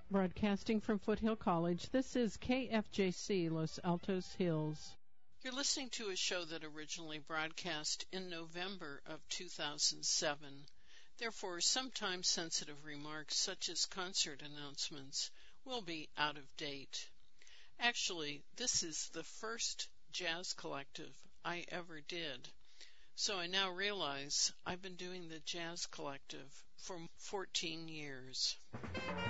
Broadcasting from Foothill College, this is KFJC Los Altos Hills. You're listening to a show that originally broadcast in November of 2007. Therefore, some time-sensitive remarks, such as concert announcements, will be out of date. Actually, this is the first jazz collective I ever did. So I now realize I've been doing the Jazz Collective for 14 years.